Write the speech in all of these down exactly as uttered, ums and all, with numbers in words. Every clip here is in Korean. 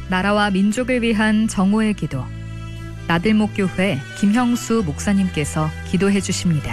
나라와 민족을 위한 정오의 기도. 나들목교회 김형수 목사님께서 기도해 주십니다.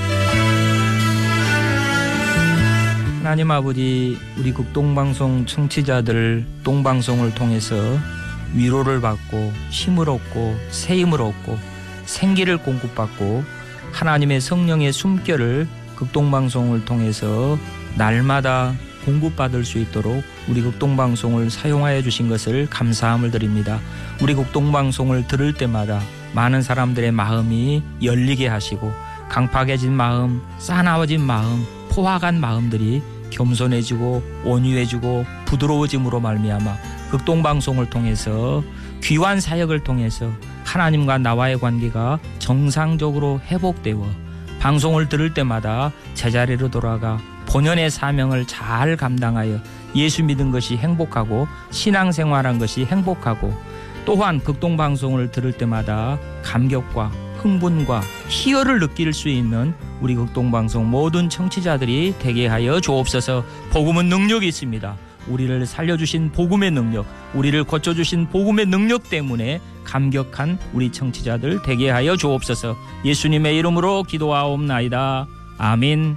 하나님 아버지, 우리 극동방송 청취자들 동방송을 통해서 위로를 받고 힘을 얻고 새 힘을 얻고 생기를 공급받고 하나님의 성령의 숨결을 극동방송을 통해서 날마다 공급받을 수 있도록 우리 극동방송을 사용하여 주신 것을 감사함을 드립니다. 우리 극동방송을 들을 때마다 많은 사람들의 마음이 열리게 하시고 강팍해진 마음, 싸나워진 마음, 포화간 마음들이 겸손해지고 온유해지고 부드러워짐으로 말미암아 극동방송을 통해서 귀한 사역을 통해서 하나님과 나와의 관계가 정상적으로 회복되어 방송을 들을 때마다 제자리로 돌아가 본연의 사명을 잘 감당하여 예수 믿은 것이 행복하고 신앙생활한 것이 행복하고 또한 극동방송을 들을 때마다 감격과 흥분과 희열을 느낄 수 있는 우리 극동방송 모든 청취자들이 되게 하여 주옵소서. 복음은 능력이 있습니다. 우리를 살려주신 복음의 능력, 우리를 고쳐주신 복음의 능력 때문에 감격한 우리 청취자들 되게 하여 주옵소서. 예수님의 이름으로 기도하옵나이다. 아멘.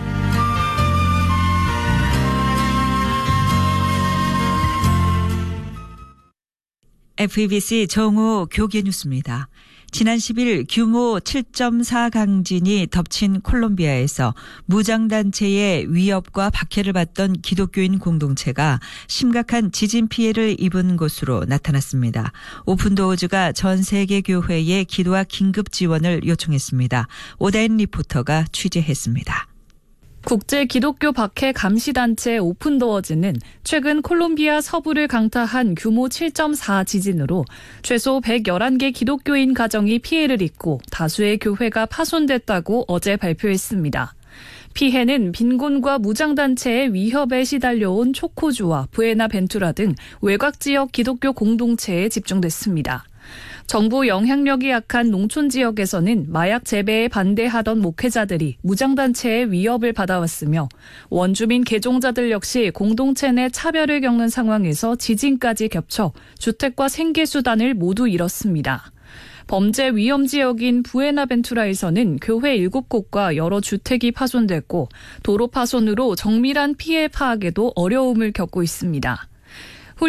에프이비씨 정오 교계 뉴스입니다. 지난 십일 규모 칠 점 사 강진이 덮친 콜롬비아에서 무장단체의 위협과 박해를 받던 기독교인 공동체가 심각한 지진 피해를 입은 것으로 나타났습니다. 오픈도어즈가 전 세계 교회에 기도와 긴급 지원을 요청했습니다. 오다인 리포터가 취재했습니다. 국제 기독교 박해 감시단체 오픈도어즈는 최근 콜롬비아 서부를 강타한 규모 칠 점 사 지진으로 최소 백십일 개 기독교인 가정이 피해를 입고 다수의 교회가 파손됐다고 어제 발표했습니다. 피해는 빈곤과 무장단체의 위협에 시달려온 초코주와 부에나벤투라 등 외곽 지역 기독교 공동체에 집중됐습니다. 정부 영향력이 약한 농촌 지역에서는 마약 재배에 반대하던 목회자들이 무장단체의 위협을 받아왔으며 원주민 개종자들 역시 공동체 내 차별을 겪는 상황에서 지진까지 겹쳐 주택과 생계수단을 모두 잃었습니다. 범죄 위험 지역인 부에나벤투라에서는 교회 일곱 곳과 여러 주택이 파손됐고 도로 파손으로 정밀한 피해 파악에도 어려움을 겪고 있습니다.